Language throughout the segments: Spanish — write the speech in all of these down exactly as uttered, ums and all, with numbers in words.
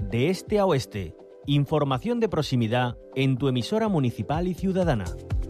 de este a oeste. Información de proximidad en tu emisora municipal y ciudadana.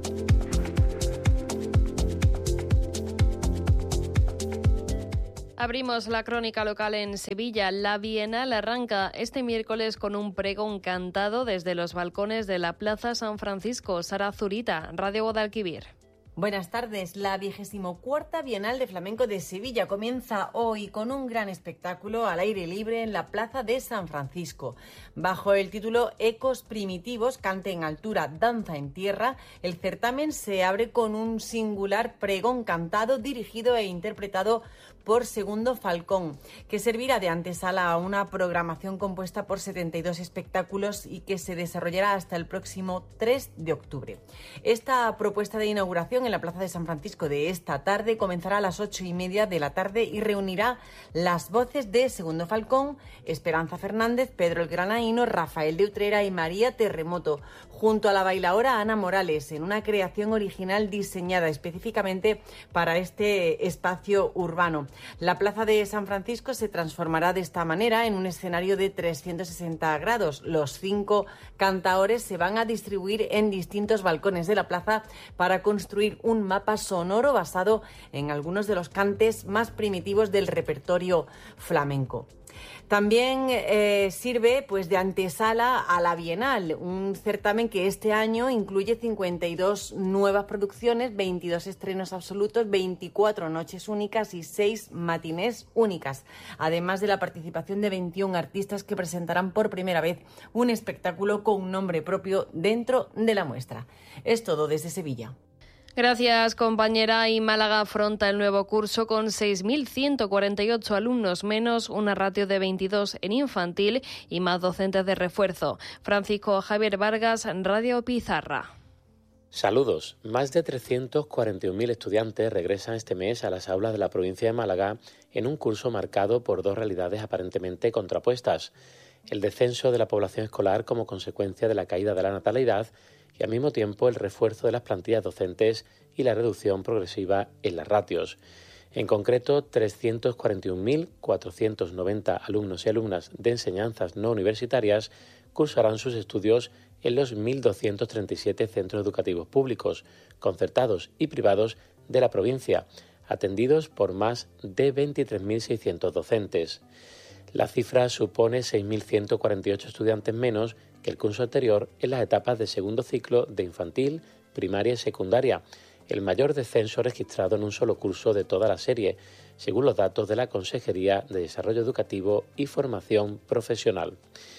Abrimos la crónica local en Sevilla. La Bienal arranca este miércoles con un pregón cantado desde los balcones de la Plaza San Francisco. Sara Zurita, Radio Guadalquivir. Buenas tardes. La vigésimo cuarta Bienal de Flamenco de Sevilla comienza hoy con un gran espectáculo al aire libre en la Plaza de San Francisco. Bajo el título Ecos Primitivos, Cante en Altura, Danza en Tierra, el certamen se abre con un singular pregón cantado dirigido e interpretado por Segundo Falcón, que servirá de antesala a una programación compuesta por setenta y dos espectáculos y que se desarrollará hasta el próximo tres de octubre. Esta propuesta de inauguración en la Plaza de San Francisco de esta tarde comenzará a las ocho y media de la tarde y reunirá las voces de Segundo Falcón, Esperanza Fernández, Pedro el Granaíno, Rafael de Utrera y María Terremoto, junto a la bailaora Ana Morales, en una creación original diseñada específicamente para este espacio urbano. La Plaza de San Francisco se transformará de esta manera en un escenario de trescientos sesenta grados. Los cinco cantaores se van a distribuir en distintos balcones de la plaza para construir un mapa sonoro basado en algunos de los cantes más primitivos del repertorio flamenco. También eh, sirve pues de antesala a la Bienal, un certamen que este año incluye cincuenta y dos nuevas producciones, veintidós estrenos absolutos, veinticuatro noches únicas y seis matinés únicas, además de la participación de veintiún artistas que presentarán por primera vez un espectáculo con un nombre propio dentro de la muestra. Es todo desde Sevilla. Gracias, compañera. Y Málaga afronta el nuevo curso con seis mil ciento cuarenta y ocho alumnos menos, una ratio de veintidós en infantil y más docentes de refuerzo. Francisco Javier Vargas, Radio Pizarra. Saludos. Más de trescientos cuarenta y un mil estudiantes regresan este mes a las aulas de la provincia de Málaga en un curso marcado por dos realidades aparentemente contrapuestas: el descenso de la población escolar como consecuencia de la caída de la natalidad y al mismo tiempo el refuerzo de las plantillas docentes y la reducción progresiva en las ratios. En concreto, trescientos cuarenta y un mil cuatrocientos noventa alumnos y alumnas de enseñanzas no universitarias cursarán sus estudios en los mil doscientos treinta y siete centros educativos públicos, concertados y privados de la provincia, atendidos por más de veintitrés mil seiscientos docentes. La cifra supone seis mil ciento cuarenta y ocho estudiantes menos que el curso anterior en las etapas de segundo ciclo de infantil, primaria y secundaria, el mayor descenso registrado en un solo curso de toda la serie, según los datos de la Consejería de Desarrollo Educativo y Formación Profesional.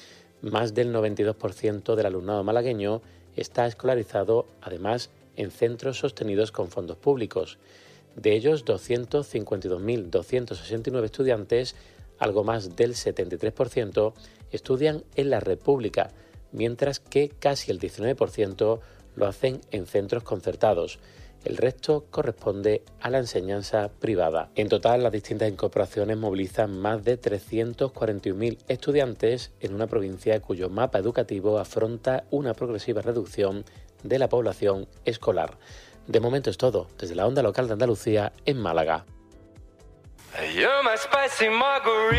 Más del noventa y dos por ciento del alumnado malagueño está escolarizado, además, en centros sostenidos con fondos públicos. De ellos, doscientos cincuenta y dos mil doscientos sesenta y nueve estudiantes, algo más del setenta y tres por ciento, estudian en la red pública, mientras que casi el diecinueve por ciento lo hacen en centros concertados. El resto corresponde a la enseñanza privada. En total, las distintas incorporaciones movilizan más de trescientos cuarenta y un mil estudiantes en una provincia cuyo mapa educativo afronta una progresiva reducción de la población escolar. De momento es todo, desde la onda local de Andalucía en Málaga.